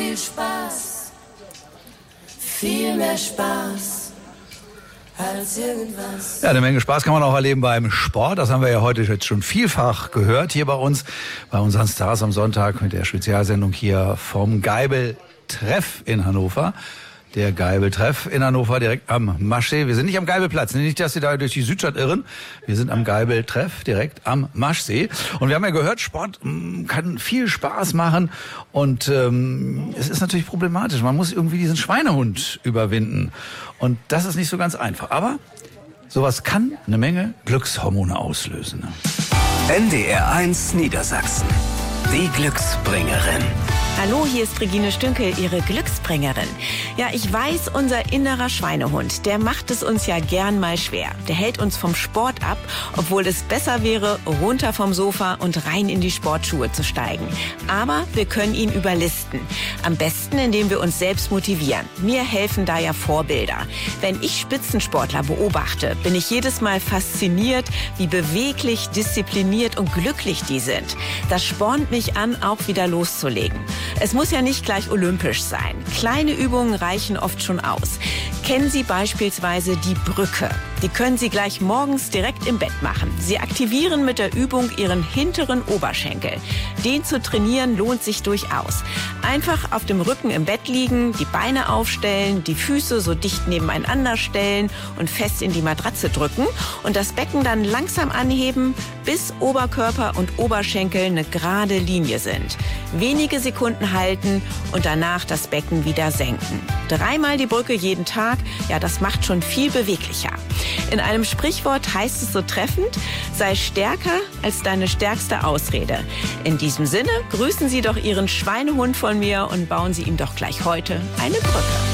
viel Spaß, viel mehr Spaß als irgendwas. Ja, eine Menge Spaß kann man auch erleben beim Sport. Das haben wir ja heute jetzt schon vielfach gehört hier bei unseren Stars am Sonntag mit der Spezialsendung hier vom Geibel-Treff in Hannover. Der Geibel-Treff in Hannover direkt am Maschsee. Wir sind nicht am Geibelplatz, nicht, dass Sie da durch die Südstadt irren. Wir sind am Geibel-Treff direkt am Maschsee. Und wir haben ja gehört, Sport kann viel Spaß machen. Und es ist natürlich problematisch. Man muss irgendwie diesen Schweinehund überwinden. Und das ist nicht so ganz einfach. Aber sowas kann eine Menge Glückshormone auslösen. Ne? NDR 1 Niedersachsen. Die Glücksbringerin. Hallo, hier ist Regine Stünkel, Ihre Glücksbringerin. Ja, ich weiß, unser innerer Schweinehund, der macht es uns ja gern mal schwer. Der hält uns vom Sport ab, obwohl es besser wäre, runter vom Sofa und rein in die Sportschuhe zu steigen. Aber wir können ihn überlisten. Am besten, indem wir uns selbst motivieren. Mir helfen da ja Vorbilder. Wenn ich Spitzensportler beobachte, bin ich jedes Mal fasziniert, wie beweglich, diszipliniert und glücklich die sind. Das spornt mich an, auch wieder loszulegen. Es muss ja nicht gleich olympisch sein. Kleine Übungen reichen oft schon aus. Kennen Sie beispielsweise die Brücke? Die können Sie gleich morgens direkt im Bett machen. Sie aktivieren mit der Übung Ihren hinteren Oberschenkel. Den zu trainieren lohnt sich durchaus. Einfach auf dem Rücken im Bett liegen, die Beine aufstellen, die Füße so dicht nebeneinander stellen und fest in die Matratze drücken und das Becken dann langsam anheben, bis Oberkörper und Oberschenkel eine gerade Linie sind. Wenige Sekunden halten und danach das Becken wieder senken. 3-mal die Brücke jeden Tag, ja, das macht schon viel beweglicher. In einem Sprichwort heißt es so treffend, sei stärker als deine stärkste Ausrede. In diesem Sinne grüßen Sie doch Ihren Schweinehund von mir und bauen Sie ihm doch gleich heute eine Brücke.